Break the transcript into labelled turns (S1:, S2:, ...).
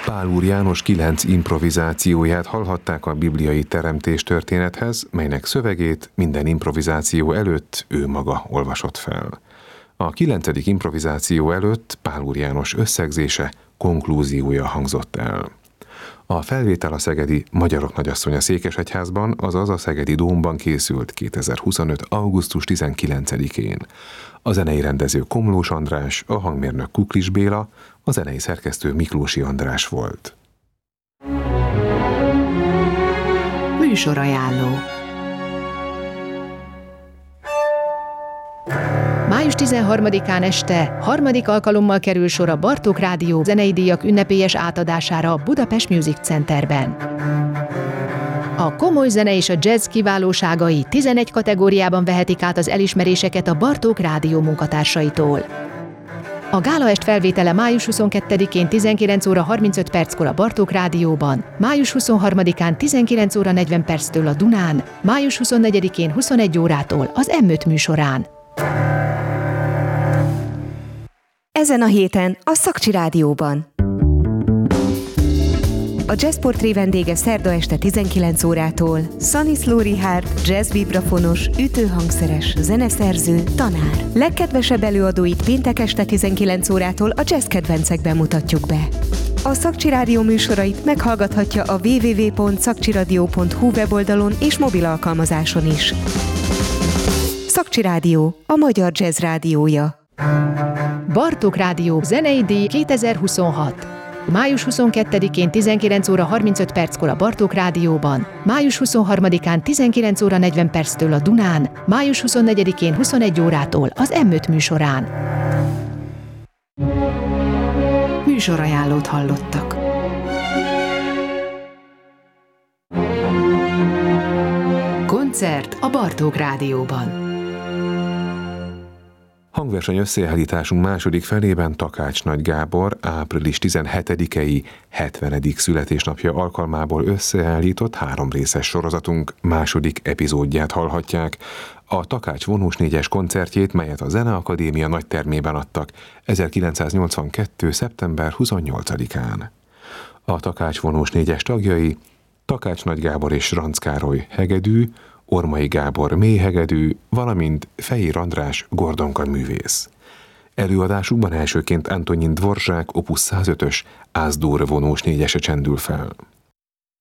S1: Pál úr János 9 improvizációját hallhatták a bibliai teremtés történethez, melynek szövegét minden improvizáció előtt ő maga olvasott fel. A 9. improvizáció előtt Pál úr János összegzése, konklúziója hangzott el. A felvétel a szegedi Magyarok Nagyasszonya Székesegyházban, azaz a Szegedi Dómban készült 2025. augusztus 19-én. A zenei rendező Komlós András, a hangmérnök Kuklis Béla, a zenei szerkesztő Miklósi András volt.
S2: Műsorajánló. Május 13-án este harmadik alkalommal kerül sor a Bartók Rádió zenei díjak ünnepélyes átadására a Budapest Music Centerben. A komoly zene és a jazz kiválóságai 11 kategóriában vehetik át az elismeréseket a Bartók Rádió munkatársaitól. A gálaest felvétele május 22-én 19 óra 35 perckor a Bartók Rádióban, május 23-án 19 óra 40 perctől a Dunán, május 24-én 21 órától az M5 műsorán.
S3: Ezen a héten a Szakcsi Rádióban. A Jazzportré vendége szerda este 19 órától Szaniszló Richárd, jazz vibrafonos, ütőhangszeres, zeneszerző, tanár. Legkedvesebb előadóit péntek este 19 órától a jazz kedvencekben mutatjuk be. A Szakcsi Rádió műsorait meghallgathatja a www.szakcsiradio.hu weboldalon és mobil alkalmazáson is. Szakcsi Rádió, a magyar jazz rádiója.
S2: Bartók Rádió zenei díj 2026. Május 22-én 19 óra 35 perckor a Bartók Rádióban, május 23-án 19 óra 40 perctől a Dunán, május 24-én 21 órától az M5 műsorán. Műsorajánlót hallottak. Koncert a Bartók Rádióban.
S1: Hangverseny összeállításunk második felében Takács Nagy Gábor április 17-i 70. születésnapja alkalmából összeállított 3 részes sorozatunk második epizódját hallhatják. A Takács vonós 4-es koncertjét, melyet a Zeneakadémia nagytermében adtak 1982. szeptember 28-án. A Takács vonós 4-es tagjai Takács Nagy Gábor és Ranc Károly hegedű, Ormai Gábor mélyhegedű, valamint Fehér András gordonka művész. Előadásukban elsőként Antonin Dvorzsák opus 105-ös Ázdúr vonós 4-ese csendül fel.